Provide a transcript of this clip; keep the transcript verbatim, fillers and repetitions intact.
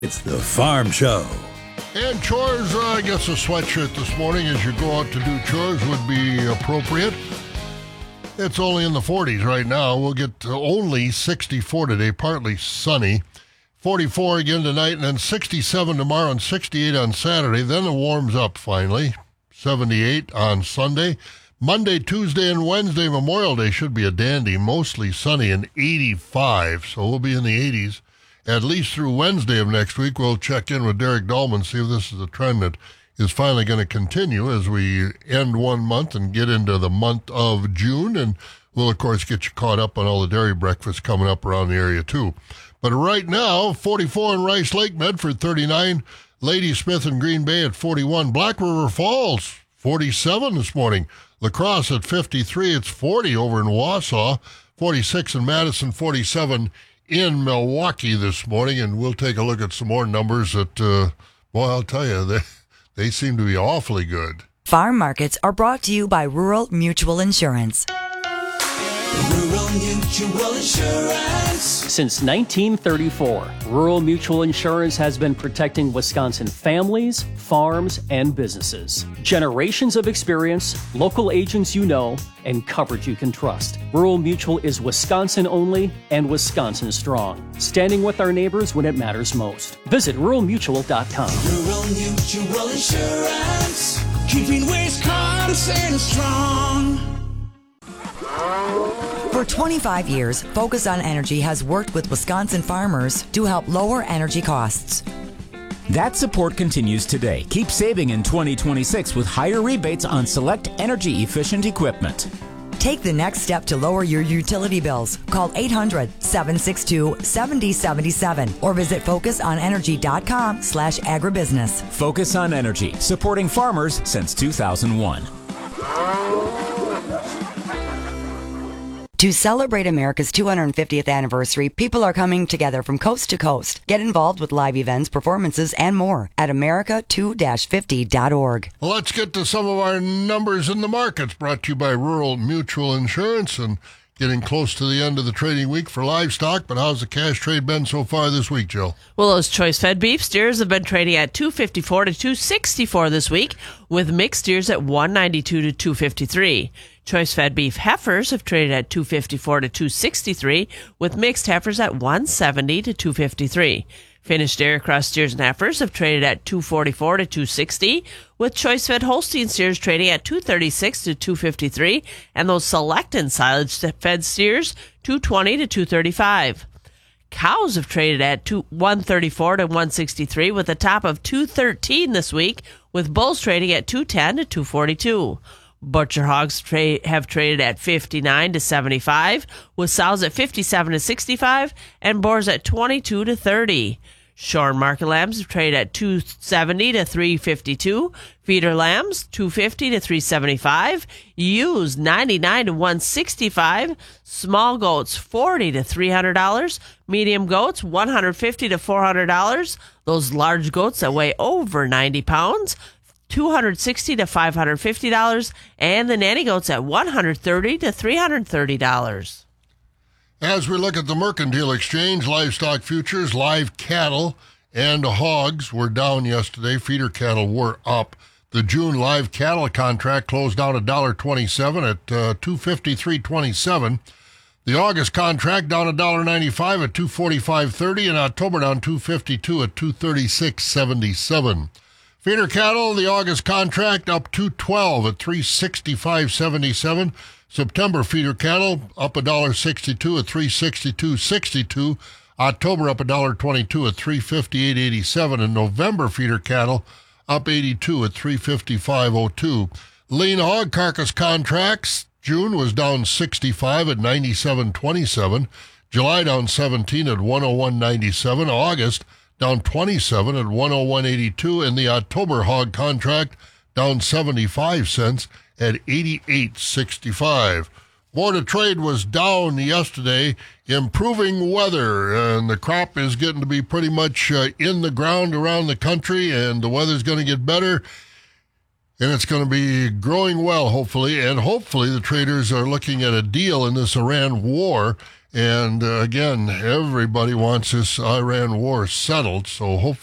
It's the Farm Show. And chores, uh, I guess a sweatshirt this morning as you go out to do chores would be appropriate. It's only in the forties right now. We'll get to only sixty-four today, partly sunny. forty-four again tonight, and then sixty-seven tomorrow and sixty-eight on Saturday. Then it warms up finally. seventy-eight on Sunday. Monday, Tuesday, and Wednesday, Memorial Day should be a dandy. Mostly sunny and eighty-five, so we'll be in the eighties. At least through Wednesday of next week. We'll check in with Derek Dahlman, see if this is a trend that is finally going to continue as we end one month and get into the month of June. And we'll, of course, get you caught up on all the dairy breakfasts coming up around the area, too. But right now, forty-four in Rice Lake, Medford thirty-nine, Ladysmith and Green Bay at forty-one, Black River Falls forty-seven this morning, La Crosse at fifty-three, it's forty over in Wausau, forty-six in Madison, forty-seven in Milwaukee this morning, and we'll take a look at some more numbers that, uh, well, I'll tell you, they, they seem to be awfully good. Farm markets are brought to you by Rural Mutual Insurance. Rural Mutual Insurance. Since nineteen thirty-four, Rural Mutual Insurance has been protecting Wisconsin families, farms, and businesses. Generations of experience, local agents you know, and coverage you can trust. Rural Mutual is Wisconsin only and Wisconsin strong, standing with our neighbors when it matters most. Visit rural mutual dot com. Rural Mutual Insurance, keeping Wisconsin strong. For twenty-five years, Focus on Energy has worked with Wisconsin farmers to help lower energy costs. That support continues today. Keep saving in twenty twenty-six with higher rebates on select energy-efficient equipment. Take the next step to lower your utility bills. Call eight hundred, seven six two, seven zero seven seven or visit focus on energy dot com slash agribusiness. Focus on Energy, supporting farmers since two thousand one. To celebrate America's two hundred fiftieth anniversary, people are coming together from coast to coast. Get involved with live events, performances, and more at america two fifty dot org. Well, let's get to some of our numbers in the markets, brought to you by Rural Mutual Insurance, and getting close to the end of the trading week for livestock. But how's the cash trade been so far this week, Jill? Well, those choice-fed beef steers have been trading at two fifty-four to two sixty-four this week, with mixed steers at one ninety-two to two fifty-three. Choice-fed beef heifers have traded at two fifty-four to two sixty-three, with mixed heifers at one seventy to two fifty-three. Finished dairy cross steers and heifers have traded at two forty-four to two sixty, with choice-fed Holstein steers trading at two thirty-six to two fifty-three, and those select and silage-fed steers two twenty to two thirty-five. Cows have traded at one thirty-four to one sixty-three, with a top of two thirteen this week, with bulls trading at two ten to two forty-two. Butcher hogs tra- have traded at fifty-nine to seventy-five, with sows at fifty-seven to sixty-five, and boars at twenty-two to thirty. Shorn market lambs have traded at two seventy to three fifty-two, feeder lambs two fifty to three seventy-five, ewes ninety-nine to one sixty-five, small goats forty to three hundred dollars, medium goats one fifty to four hundred dollars, those large goats that weigh over ninety pounds, two hundred sixty to five hundred fifty dollars, and the nanny goats at one hundred thirty to three hundred thirty dollars. As we look at the mercantile exchange, livestock futures, live cattle and hogs were down yesterday. Feeder cattle were up. The June live cattle contract closed down one dollar twenty-seven at uh, two fifty-three twenty-seven. The August contract down one dollar ninety-five at two forty-five thirty, and October down two fifty-two at two thirty-six seventy-seven. Feeder cattle, the August contract up two twelve at three sixty-five seventy-seven. September feeder cattle up one dollar sixty-two at three sixty-two sixty-two. October up one dollar twenty-two at three fifty-eight eighty-seven. And November feeder cattle up eighty-two at three fifty-five oh two. Lean hog carcass contracts, June was down sixty-five at ninety-seven twenty-seven. July down seventeen at one oh one ninety-seven. August down twenty-seven at one oh one eighty-two, and the October hog contract down seventy-five cents at eighty-eight sixty-five. Board of Trade was down yesterday. Improving weather, and the crop is getting to be pretty much uh, in the ground around the country, and the weather's going to get better, and it's going to be growing well, hopefully, and hopefully the traders are looking at a deal in this Iran war, And uh, again, everybody wants this Iran war settled, so hopefully